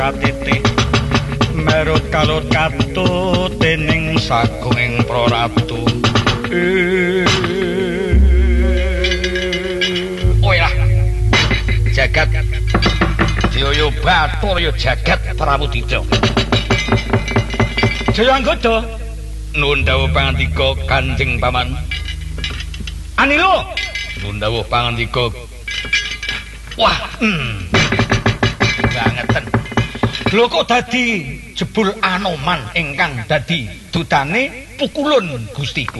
Katiti merut kalut katut dening sagunging praratu. Oilah jagat Jaya Batur ya jagat Pramudita. Jayanggoda nuwun dawuh pangandika Kanjeng Paman. Anila nuwun dawuh pangandika. Wah, ngeten. Lho kok dadi jebul Anoman ingkang dadi dutane pukulun Gustiku.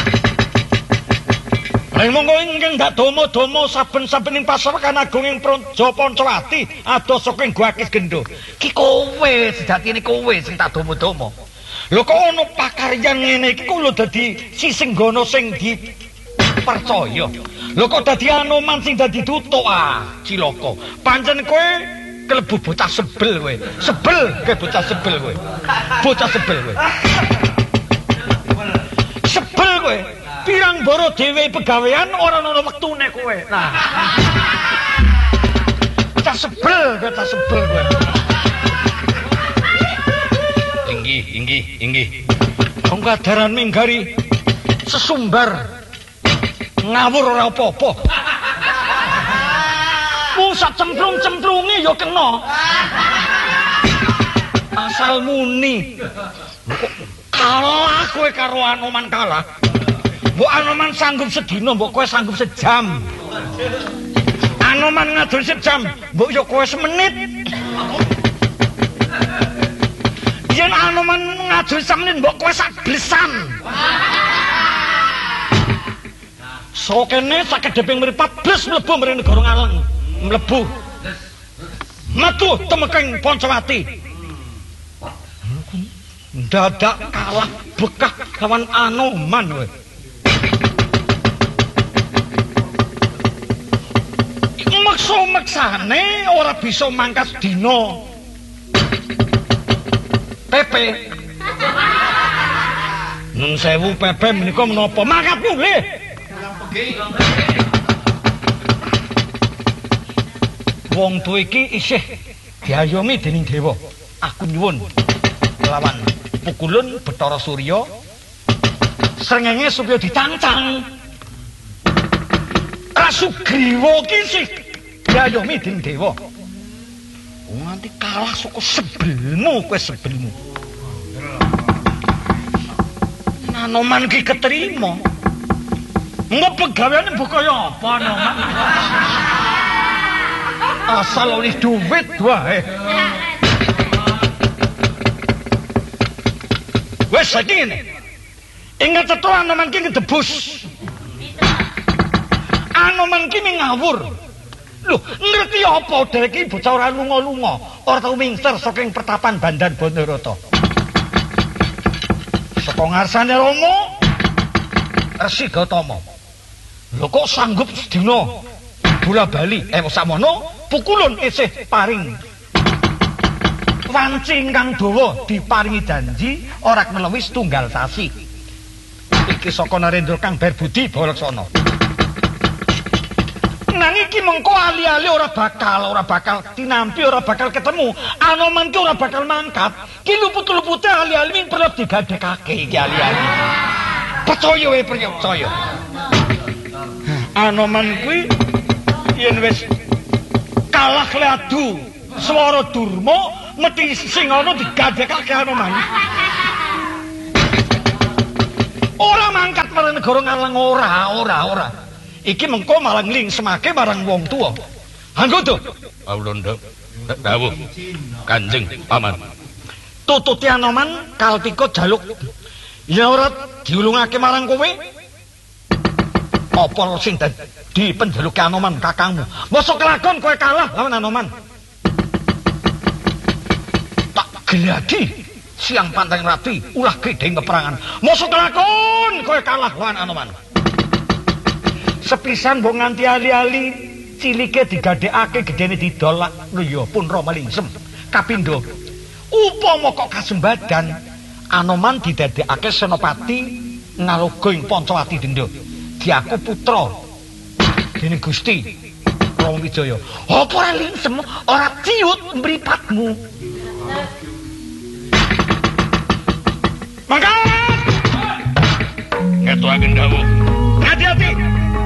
Lah monggo ingkang dak dama-dama saben-sabening pasarekan agung ing Praja Pancawati ados saka ing Gwakis Gendho. Ki kowe sejatine kowe sing tak dama-dama. Lho kok ana pakaryan ngene iki kok lho dadi sisenggana sing dipercaya. Lho kok dadi Anoman sing dadi duta cilaka. Pancen kowe kelebu bocah sebel kowe. Sebel kowe bocah sebel kowe. Bocah sebel kowe. Sebel kowe. Pirang boro dhewe pegawean ora ana wektune kowe. Nah. Bocah sebel kowe. Inggih. Wong kadaran minggari sesumbar ngawur ora apa-apa. Sak cemplung-cemplunge ya kena. Asal muni. Kalah kowe karo Anoman kalah. Mbok Anoman sanggup sedina, mbok kowe sanggup sejam. Anoman ngadul sejam, mbok ya kowe semenit. Yen Anoman ngadul semenit, mbok kowe sak blesan. Sokene sakedheping mripat bles mlebu mrene negara ngaleng. Mlebu metu temeking Pancawati. Dadak kalah bekah lawan Anoman kowe. Meksa-meksane ora bisa mangkat dina. Pepe. Nun sewu pepe menika menapa? Mangkat mulih. Wong tuwa iki isih diayomi dening dewa. Aku nyuwun lawan pukulun Bathara Surya srengenge supaya ditancang. Rasugriwa iki isih diayomi dening dewa. Nganti kalah saka sebelmu kowe sebelmu. Anoman ki keterima. Mbok pegaweane mbok kaya apa Anoman? Asal oleh duit wae. Wes saiki ngene. Ingat cetha Anoman ki ngedebus. Anoman ki ngawur. Lho, ngerti apa dhek iki bocah ora lunga-lunga, ora tau mingser saking pertapan Bandan Bandarata. Saka ngarsane Rama Resi Gautama. Lho kok sanggup sedina bola bali samono pukulun isih paring wanci ingkang dawa diparingi janji ora kelewis tunggal sasi. Iki saka Narendra kang berbudi Balaksana. Nang iki mengko ali-ali ora bakal tinampi, ora bakal ketemu. Anoman ki ora bakal mangkat. Ki luput-lupute ali-ali ming perlu digadhekake iki ali-ali. Percaya wae percaya. Anoman kuwi yen wis kalah leadu swara durma mesti sing ana digadhekake Anoman. Ora mangkat marang negara ngaleng ora. Iki mengko malah nglingsemake marang wong tuwa. Anggodo. Awulanda dawuh Kanjeng Paman. Tututi Anoman kaltika jaluk. Ya ora diulungake marang kowe. Apa sing dadi penjaluke Anoman kakangmu? Mosok kelakon kowe kalah lawan Anoman. Tak geladi siang panteng rati ulah gedeng peperangan. Mosok kelakon kowe kalah lawan Anoman. Sepisan mbok nganti ali-ali cilike digadhekake gedene didolak lho ya pun Ramalingsem. Kapindho upama kok kasembadan Anoman didadekake senopati ngaloga ing Pancawati Dendha. Diaku putra dening Gusti Prawijaya. Apa ora lingsem ora ciut mripatmu? Mangkat. Ngeturaken dawuh.